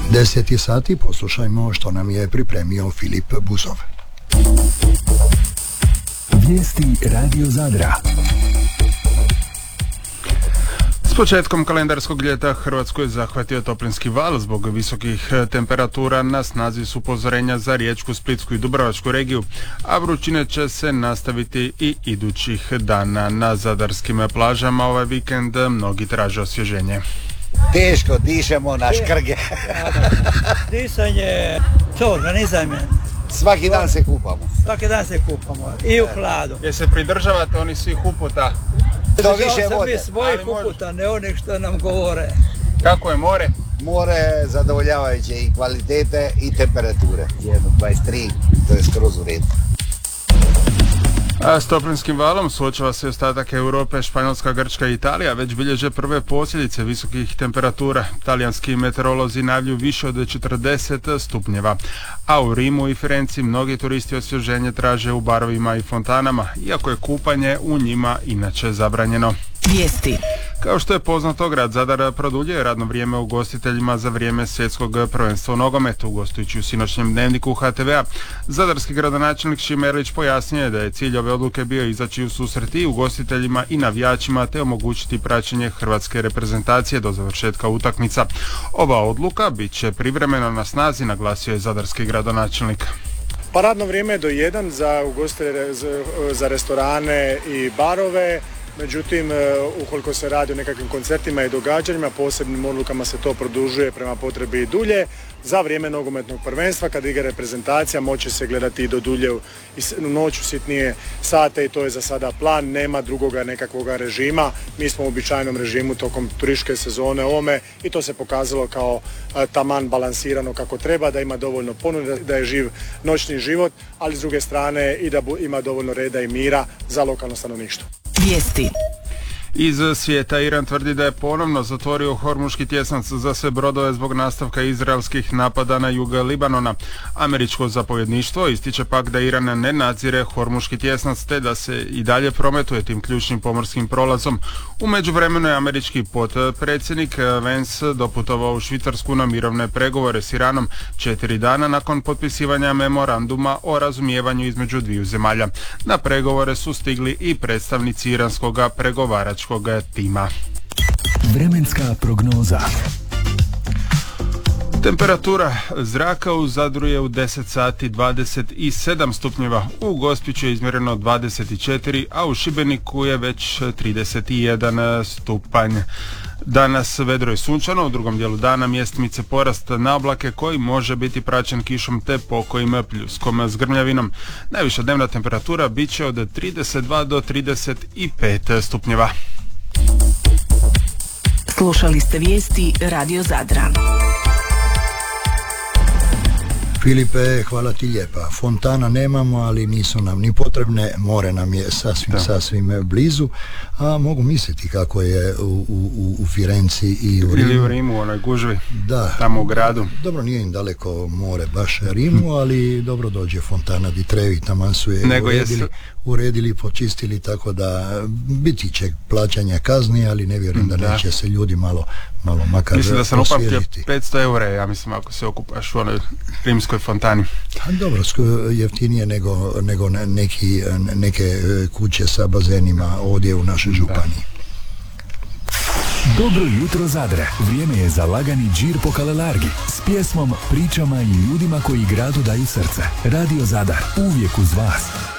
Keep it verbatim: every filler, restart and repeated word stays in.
deset je sati, poslušajmo što nam je pripremio Filip Buzov. Vijesti Radio Zadra. S početkom kalendarskog ljeta Hrvatsku je zahvatio toplinski val zbog visokih temperatura. Na snazi su upozorenja za Riječku, Splitsku i Dubrovačku regiju, a vrućine će se nastaviti i idućih dana. Na zadarskim plažama ovaj vikend mnogi traže osvježenje. Teško dišemo na škrge. Disanje, to organizam je. Svaki dan se kupamo. Svaki dan se kupamo i u hladu. Je se pridržavate oni svih uputa? To više vode. Mi svojih uputa, ne onih što nam govore. Kako je more? More zadovoljavajuće i kvalitete i temperature. jedno dvadeset tri, to je skroz u redu. A s toplinskim valom suočava se ostatak Europe. Španjolska, Grčka i Italija već bilježe prve posljedice visokih temperatura. Talijanski meteorolozi najavljuju više od četrdeset stupnjeva. A u Rimu i Firenci mnogi turisti osvježenje traže u barovima i fontanama, iako je kupanje u njima inače zabranjeno. Vijesti. Kao što je poznato, grad Zadar produljuje radno vrijeme ugostiteljima za vrijeme svjetskog prvenstva u nogometu. Gostujući u sinoćnjem dnevniku H T V-a, zadarski gradonačelnik Šime Erlić pojasnio je da je cilj ove odluke bio izaći u susret i ugostiteljima i navijačima te omogućiti praćenje hrvatske reprezentacije do završetka utakmica. Ova odluka bit će privremeno na snazi, naglasio je zadarski gradonačelnik. Pa radno vrijeme je do jedan za ugostitelje, za restorane i barove. Međutim, ukoliko se radi o nekakvim koncertima i događanjima, posebnim odlukama se to produžuje prema potrebi i dulje. Za vrijeme nogometnog prvenstva, kad igra reprezentacija, moće se gledati i do dulje u noću sitnije sate i to je za sada plan, nema drugoga nekakvoga režima. Mi smo u običajnom režimu tokom turističke sezone ovome i to se pokazalo kao taman balansirano kako treba, da ima dovoljno ponude, da je živ noćni život, ali s druge strane i da ima dovoljno reda i mira za lokalno stanovništvo. Vijesti. Iz svijeta. Iran tvrdi da je ponovno zatvorio Hormuški tjesnac za sve brodove zbog nastavka izraelskih napada na jug Libanona. Američko zapovjedništvo ističe pak da Iran ne nadzire Hormuški tjesnac te da se i dalje prometuje tim ključnim pomorskim prolazom. U međuvremenu je američki potpredsjednik Vance doputovao u Švicarsku na mirovne pregovore s Iranom četiri dana nakon potpisivanja memoranduma o razumijevanju između dviju zemalja. Na pregovore su stigli i predstavnici iranskog pregovaračkog tima. Vremenska prognoza. Temperatura zraka u Zadru je u deset sati dvadeset sedam stupnjeva, u Gospiću je izmjereno dvadeset četiri, a u Šibeniku je već trideset jedan stupanj. Danas vedro i sunčano, u drugom dijelu dana mjestimice porast na oblake koji može biti praćen kišom te pokojim pljuskom s grmljavinom. Najviša dnevna temperatura bit će od trideset dva do trideset pet stupnjeva. Slušali ste vijesti Radio Zadra. Filipe, hvala ti lijepa. Fontana nemamo, ali nisu nam ni potrebne. More nam je sasvim, da. sasvim blizu. A mogu misliti kako je u, u, u Firenci i u Rimu. Ili u Rimu, u onoj gužvi. Da. Tamo u gradu. Dobro, nije im daleko more baš Rimu, ali dobro dođe Fontana di Trevi. Taman su je Nego uredili, jesu... uredili, počistili, tako da biti će plaćanja kazni, ali ne vjerujem da, da. neće se ljudi malo, malo makar mislim da sam upamtio osvježiti. petsto eura, ja mislim, ako se okupaš u onoj rimskoj fontani. A dobro, jeftinije nego, nego neki, neke kuće sa bazenima ovdje u našoj županiji. Dobro jutro Zadre, vrijeme je za lagani džir po Kalelargi s pjesmom, pričama i ljudima koji gradu daju srce. Radio Zadar, uvijek uz vas.